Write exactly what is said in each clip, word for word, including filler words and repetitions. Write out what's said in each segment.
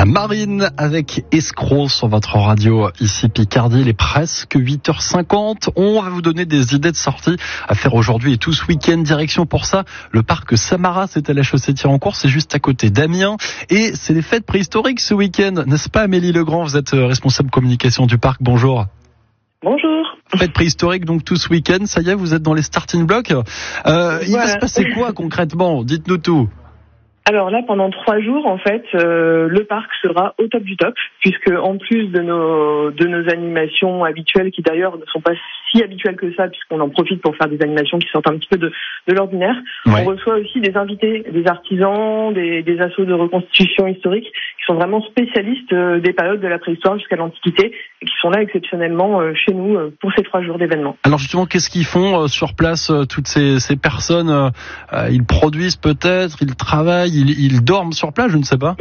À Marine avec Escroc sur votre radio ici Picardie. Il est presque huit heures cinquante. On va vous donner des idées de sortie à faire aujourd'hui et tout ce week-end. Direction pour ça le parc Samara, c'est à la chaussée Thirancourt, c'est juste à côté d'Amiens. Et c'est les fêtes préhistoriques ce week-end, n'est-ce pas Amélie Legrand? Vous êtes responsable communication du parc, bonjour. Bonjour. Fête préhistorique donc tout ce week-end, ça y est, vous êtes dans les starting blocks. Euh, voilà. Il va se passer quoi concrètement? Dites-nous tout. Alors là, pendant trois jours, en fait, euh, le parc sera au top du top, puisque en plus de nos de nos animations habituelles, qui d'ailleurs ne sont pas si habituelles que ça, puisqu'on en profite pour faire des animations qui sortent un petit peu de, de l'ordinaire, ouais. On reçoit aussi des invités, des artisans, des, des assos de reconstitution historique, qui sont vraiment spécialistes euh, des périodes de la préhistoire jusqu'à l'Antiquité, et qui sont là exceptionnellement euh, chez nous euh, pour ces trois jours d'événements. Alors justement, qu'est-ce qu'ils font euh, sur place, euh, toutes ces, ces personnes euh, euh, Ils produisent peut-être, ils travaillent, ils, ils dorment sur place, je ne sais pas.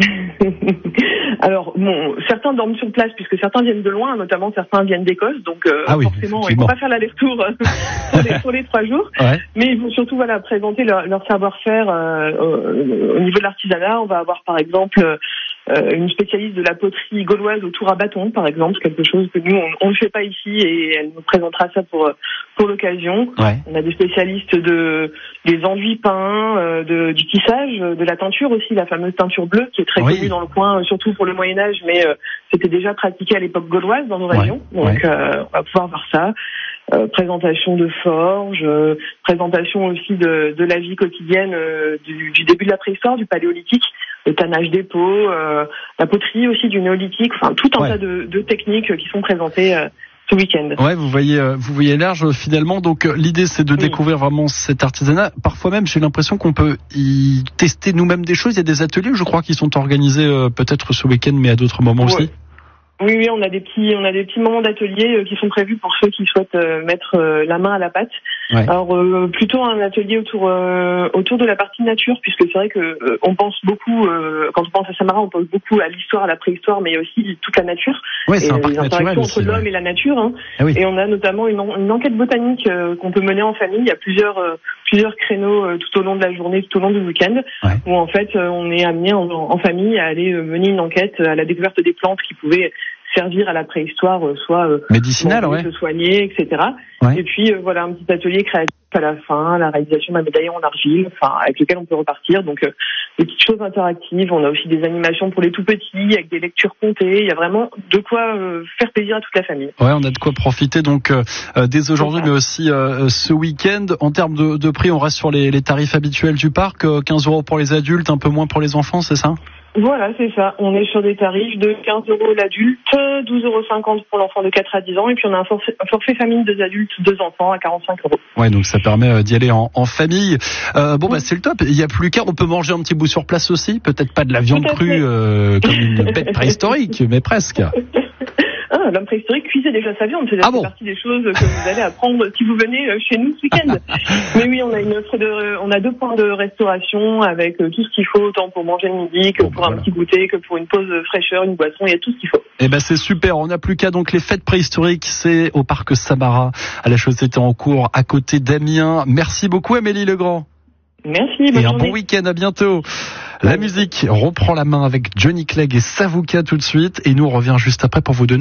Alors, bon, certains dorment sur place puisque certains viennent de loin, notamment certains viennent d'Écosse, donc euh, ah oui, forcément, ils ne vont pas faire l'aller-retour pour, les, pour les trois jours. Ouais. Mais ils vont surtout voilà présenter leur, leur savoir-faire euh, au, au niveau de l'artisanat. On va avoir par exemple euh, une spécialiste de la poterie gauloise au tour à bâton, par exemple, quelque chose que nous on ne fait pas ici, et elle nous présentera ça pour pour l'occasion. Ouais. On a des spécialistes de des enduits peints, euh, de, du tissage, de la teinture aussi, la fameuse teinture bleue qui est très oui. connue dans le coin, surtout pour le Moyen-Âge, mais euh, c'était déjà pratiqué à l'époque gauloise dans nos ouais. régions. Donc ouais. euh, on va pouvoir voir ça. Euh, présentation de forge, euh, présentation aussi de, de la vie quotidienne euh, du, du début de la préhistoire, du paléolithique, le tannage des peaux, euh, la poterie aussi du néolithique, enfin tout un ouais. tas de, de techniques qui sont présentées euh, ce week-end. Ouais, vous voyez, vous voyez large finalement. Donc l'idée c'est de oui. découvrir vraiment cet artisanat. Parfois même, j'ai l'impression qu'on peut y tester nous-mêmes des choses. Il y a des ateliers, je crois, qui sont organisés euh, peut-être ce week-end, mais à d'autres moments ouais. aussi. Oui, oui, on a des petits, on a des petits moments d'atelier euh, qui sont prévus pour ceux qui souhaitent euh, mettre euh, la main à la pâte. Ouais. Alors euh, plutôt un atelier autour euh, autour de la partie nature, puisque c'est vrai que euh, on pense beaucoup euh, quand on pense à Samara, on pense beaucoup à l'histoire, à la préhistoire, mais aussi toute la nature. Ouais, c'est et un parc les interactions entre aussi, l'homme ouais. et la nature. Hein. Ah oui. Et on a notamment une, une enquête botanique euh, qu'on peut mener en famille. Il y a plusieurs euh, plusieurs créneaux euh, tout au long de la journée, tout au long du week-end, ouais. où en fait euh, on est amené en, en famille à aller euh, mener une enquête à la découverte des plantes qui pouvaient servir à la préhistoire, euh, soit euh, médicinal, ouais. se soigner, et cetera. Ouais. Et puis euh, voilà un petit atelier créatif à la fin, la réalisation d'un médaillon en argile, enfin avec lequel on peut repartir. Donc euh, des petites choses interactives. On a aussi des animations pour les tout petits avec des lectures comptées. Il y a vraiment de quoi euh, faire plaisir à toute la famille. Ouais, on a de quoi profiter donc euh, dès aujourd'hui, mais aussi euh, ce week-end. En termes de, de prix, on reste sur les, les tarifs habituels du parc, euh, quinze euros pour les adultes, un peu moins pour les enfants, c'est ça? Voilà, c'est ça. On est sur des tarifs de quinze euros l'adulte, douze euros cinquante pour l'enfant de quatre à dix ans, et puis on a un forfait, un forfait famille deux adultes, deux enfants à quarante-cinq euros. Ouais, donc ça permet d'y aller en, en famille. Euh, bon, oui. bah c'est le top. Il y a plus qu'à. On peut manger un petit bout sur place aussi. Peut-être pas de la viande crue euh, comme une bête préhistorique, mais presque. Ah, l'homme préhistorique cuisait déjà sa viande. C'est ah bon. partie des choses que vous allez apprendre si vous venez chez nous ce week-end. Mais oui, on a une offre de, on a deux points de restauration avec tout ce qu'il faut, autant pour manger le midi que bon, pour voilà. un petit goûter, que pour une pause fraîcheur, une boisson. Il y a tout ce qu'il faut. Eh ben c'est super. On n'a plus qu'à. Donc les fêtes préhistoriques, c'est au parc Samara, à la chaussée Thirancourt, à côté d'Amiens. Merci beaucoup, Amélie Legrand. Merci. Bonne Et journée. Un bon week-end. À bientôt. La musique reprend la main avec Johnny Clegg et Savuka tout de suite, et nous on revient juste après pour vous donner